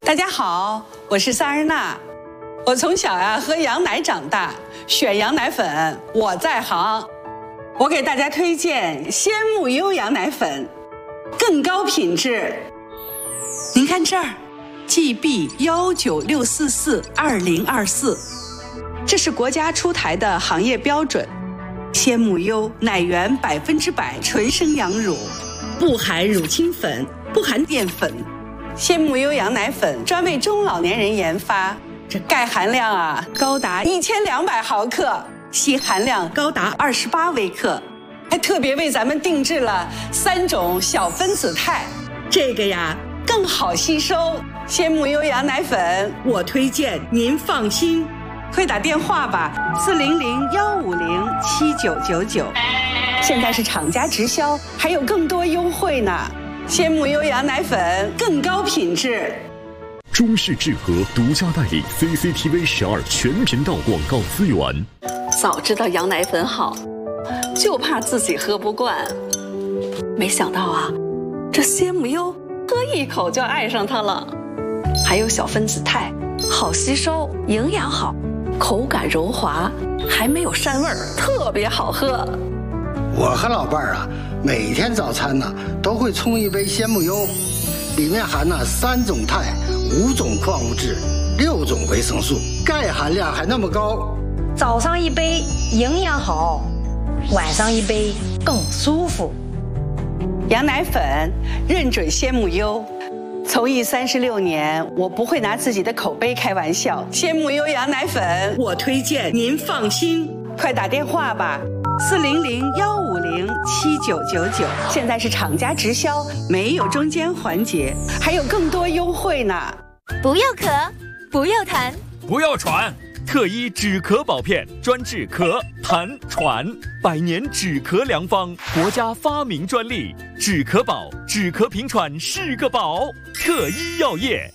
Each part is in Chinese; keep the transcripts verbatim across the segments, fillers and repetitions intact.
大家好，我是萨日娜。我从小呀、啊、喝羊奶长大，选羊奶粉我在行。我给大家推荐鲜木优羊奶粉，更高品质。您看这儿 ，G B 一九六四四二零二四，这是国家出台的行业标准。鲜木优奶源百分之百纯生羊乳，不含乳清粉，不含淀粉。鲜木优羊奶粉专为中老年人研发，这钙含量啊高达一千两百毫克，硒含量高达二十八微克，还特别为咱们定制了三种小分子肽，这个呀更好吸收。鲜木优羊奶粉，我推荐您放心。快打电话吧，四零零幺五零七九九九。现在是厂家直销，还有更多优惠呢。鲜木优羊奶粉更高品质。 中视智和独家代理 C C T V 十二全频道广告资源。 早知道羊奶粉好，就怕自己喝不惯。没想到啊，这鲜木优喝一口就爱上它了。还有小分子肽，好吸收，营养好，口感柔滑，还没有膻味儿，特别好喝。 我和老伴儿啊，每天早餐呢都会冲一杯鲜木优，里面含了三种肽、五种矿物质、六种维生素，钙含量还那么高。 早上一杯营养好，晚上一杯更舒服。 羊奶粉认准鲜木优。从艺三十六年，我不会拿自己的口碑开玩笑。鲜木优羊奶粉，我推荐您放心。快打电话吧，四零零幺五零七九九九。现在是厂家直销，没有中间环节，还有更多优惠呢。 不要咳，不要痰， 不要喘。特医止咳宝片，专治咳、痰、喘，百年止咳良方，国家发明专利。止咳宝，止咳平喘是个宝。特医药业。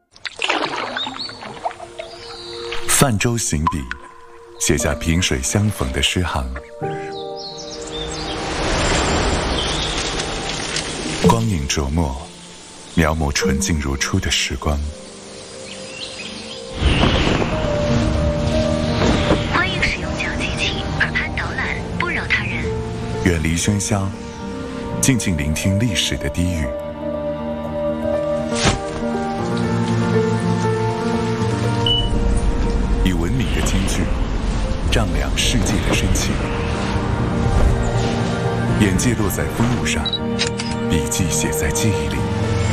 泛舟行笔，写下萍水相逢的诗行。光影琢磨，描摹纯净如初的时光。 欢迎使用讲机器，耳畔导览，不扰他人。 远离喧嚣，静静聆听历史的低语。以文明的金句丈量世界的深情，眼界落在风物上，笔记写在记忆里。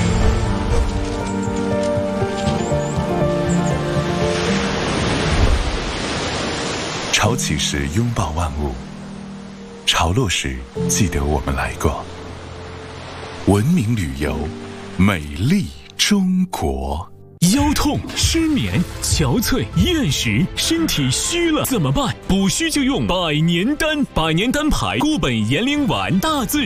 潮起时拥抱万物，潮落时记得我们来过。文明旅游，美丽中国。 腰痛、失眠、憔悴、厌食，身体虚了怎么办？补虚就用百年丹，百年丹牌固本延龄丸，大自